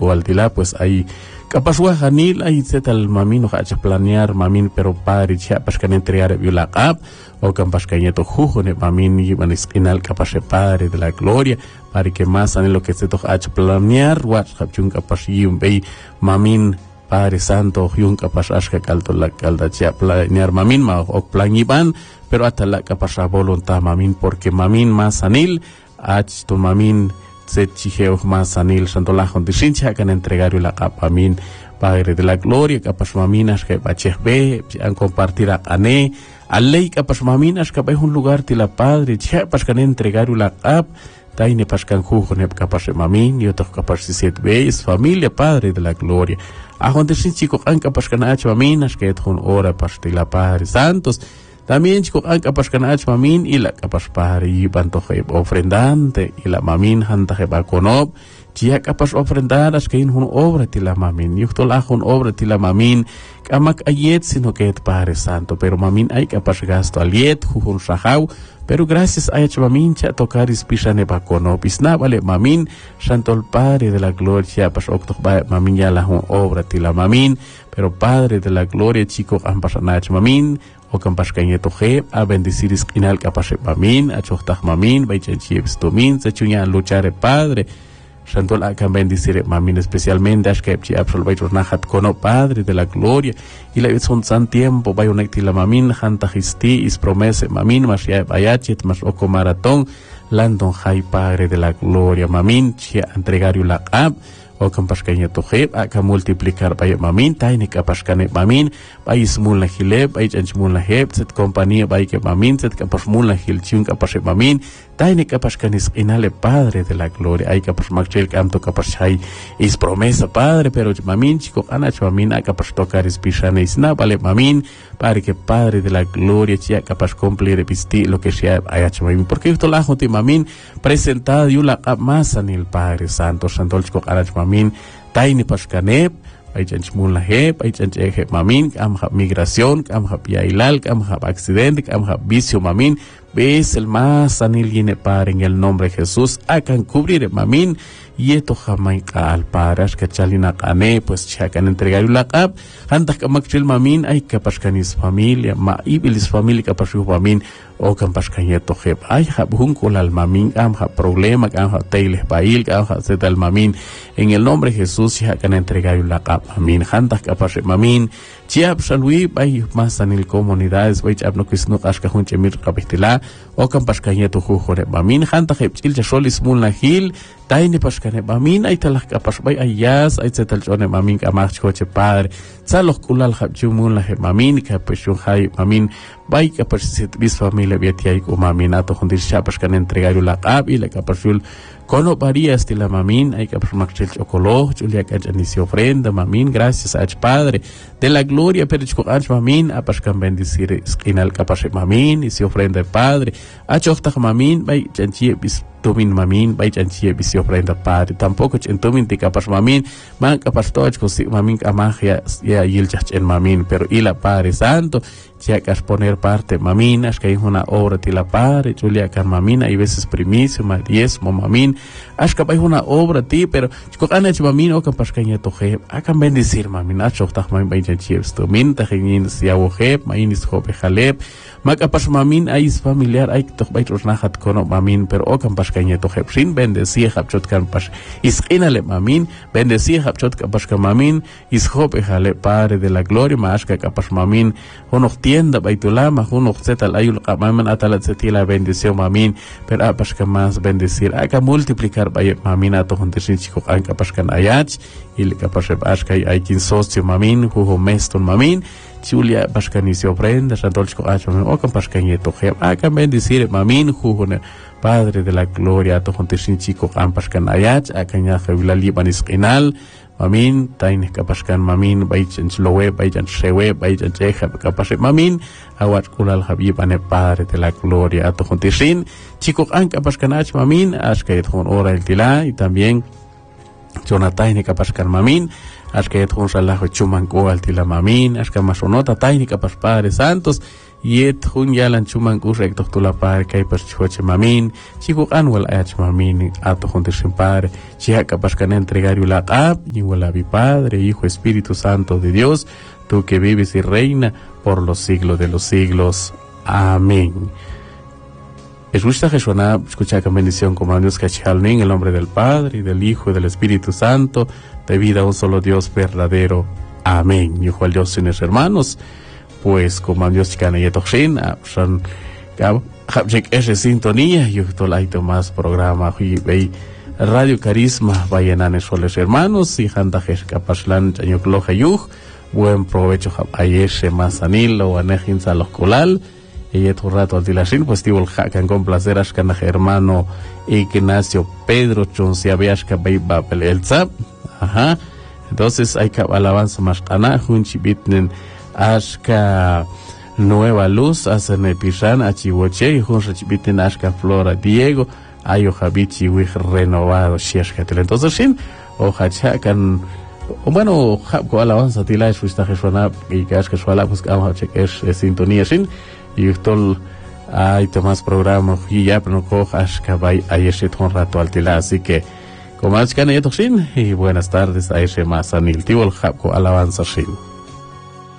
chumanco altila, pues ahí capazua janil ahí zetal mamin hacha planear mamin pero padre cha pascan entregar violacap o campas cañeto jujo ne mamin y van esquinal capaz padre de la gloria para que más en lo que se toca hacha planear wat hapchun capaz yum bei mamin Padre Santo yun capaz ashka calto la calda cha planear mamin ma o planiban pero hasta la capaz voluntad mamin porque mamin más anil ach to mamin se chiheo más anil santo la con dishincha can entregar la capa mamin Padre de la gloria capaz maminas que bachebe han compartir a ane a ley capaz maminas que un lugar tila Padre cha pas can entregar la capa Taine pascan jugo ne capaz mamin y otros capaz si veis familia Padre de la gloria a donde sin chico an capaz can ach maminas que con hora pastila Padre Santos también chico an capaz can ach mamin y la capaz Padre y banto ofrendante y la mamin hanta que va conob Chia capaz ofrendadas que in hun obra tila mamin yuktol hun obra tila mamin kamak ayet sino que et Padre Santo pero mamin ay capaz gasto aliet hun sahau pero gracias a ech mamin cha tocar ispishane bakono pisna vale mamin santol Padre de la gloria pas okto mamin ya la hun obra tila mamin pero Padre de la gloria chico ampasanach mamin o campas cañeto je a bendecir esquinal capaz mamin a chochtach mamin baichanchi estomin se chunya luchar Padre Santol akan bendecir mamin especialmente as que absolver nahat kono Padre de la gloria y la son san tiempo vai unecti la mamin hanta histi is promese mamin mas ya bayachet mas oko maratón landon hay Padre de la gloria mamin chia entregario la ab o campas cañeto je akan multiplicar bay mamin taine capas cane mamin bay smul la hileb bay janchmul la heb set compañía bay que mamin set capas mul la hilchun capas mamin taine capas canis inale Padre de la gloria hay capas magchel camto capas hay is promesa Padre pero mamin chico anach mamin capas tocar is pisane isna vale mamin para que Padre de la gloria chia capas cumplir pisti lo que sea ayach mamin porque esto la jonti mamin presentado y la más anil Padre Santo Santo chico anach mamin taine pascanep ay chanchmul la heb ay chanche mamin am migración am yailal am accidente am vicio mamin ves el más anil yene Padre en el nombre de Jesús akan cubrir mamin y esto jamaica al Padre que chalina cane pues chacan entregar la cap hantas kamakchil mamin ay kapascanis familia ma ibilis familia kapashu mamin o kampascanieto heb ay habun al mamin am problema am teiles bail am zetal mamin en el nombre de Jesús chacan entregar la cap mamin hantas kapas mamin chiap salui bay más anil comunidades bay chap no kisno ashka hunche mir kapistila o kampascanieto jujore mamin hantas heb chil solis mul la hil taine paskane mamin ay talak kapas bay ayas ay zetal chone mamin kamach coche Padre salos kulal habjumun la mamin kapashun hay mamin bay kapas bis familia biati ko mamin ato hundir shapas kan entregar la qab y la kapasul kono varía estila mamin hay kapas makchel chokolo julia ka janisi ofrenda mamin gracias a Padre de la gloria pero chko ach mamin apaskan bendecir esquinal kapas mamin y si ofrenda Padre a chokta mamin bay janchi bis Tumin mamin bay chanchie bisi ofrenda Padre tampoco chentumin ti kapas mamin man kapas toch kosi mamin kamagia ya yilchach en mamin pero ila Padre Santo chiakas poner parte mamin as que una obra tila Padre julia kan mamin hay veces primicia ma diezmo mamin as que hay una obra ti pero chokana mamin o kapas kanya toje akan bendecir mamin as chokta mamin bay chanchie tumin tahin sia woje main is hobe haleb makapas mamin ay familiar ay tok bay nahat kono mamin pero o kapas cañeto jepsin bendecía hapchot campas isquinale mamin bendecía hapchot capas mamin ishope jale Padre de la gloria maashka capas mamin unos tienda baitulama unos zetal ayul mamin atalat setila bendición mamin pero apas más bendecir acá multiplicar bay mamin ato juntesin chico an capas can ayach y le capas ashka ay kin socio mamin jujo meston mamin Julia pascanice ofrenda santolchico acho o capas cañeto jep acá bendecir mamin jujo Padre de la gloria to hontesin chico ampaskan ayach akanya khawila libanis qinal mamin taine kapaskan mamin baichan slowe baichan shewe baichan cheja kapas mamin awat kulal habibane Padre de la gloria to hontesin chico an kapaskan ach mamin askayet hon ora el tila y también Jonathan kapaskan mamin askayet hon salah chuman ko al tila mamin askamasonota taine kapas Padre Santos yet hun yalan chuman kurek tula par kay pas choche mamin chiku anwal ach mamin ato junte sin par chiha capaz can entregar la cap y wala mi Padre, Hijo, Espíritu Santo de Dios, tú que vives y reina por los siglos de los siglos. Amén. Escucha Jesús, escucha con bendición como Dios cachalnin, el nombre del Padre, y del Hijo, y del Espíritu Santo, de vida a un solo Dios verdadero. Amén. Hijo al Dios sin hermanos, pues como Dios chicana y etochin, son esa sintonía, yo estoy más programa, y Radio Carisma, vayan a soles hermanos, y jantajes capaslan, chayocloja yuj, buen provecho a ese masanil o anejin saloscolal. Y tu rato al tilashin, pues tivo el jacan con placer ashkan hermano Ignacio Pedro Chonsiabeashka Beiba Pelelza. Ajá. Entonces hay que alabanza más cana, junchibitnen ashka Nueva Luz, hacen epishan, achiwoche, y junchibitnen ashka Flora Diego, ayo jabichi wich renovado, shiashkatel. Entonces, shin, o hachakan. Bueno, ko alabanza tila fuista Jesús y que ashka suala pues vamos a chequear sintonía shin. Y esto hay más programas y ya pero no cojas que vaya a ese rato al tila, así que como es que y buenas tardes a ese más anil tivo el alabanza shin.